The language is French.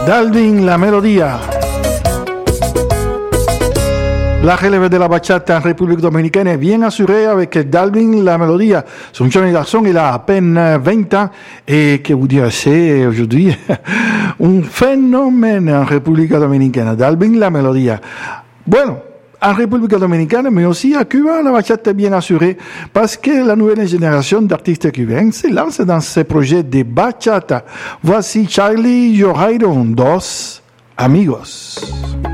Dalvin, la melodía. La relève de la bachata en République Dominicaine est bien assurée avec Dalvin, la mélodie. Son jeune garçon, il a à peine 20 ans et que vous dire, c'est aujourd'hui un phénomène en République Dominicaine. Dalvin, la mélodie. Bueno, en République Dominicaine, mais aussi à Cuba, la bachata est bien assurée parce que la nouvelle génération d'artistes cubains se lance dans ces projets de bachata. Voici Charlie Johairo, Dos Amigos.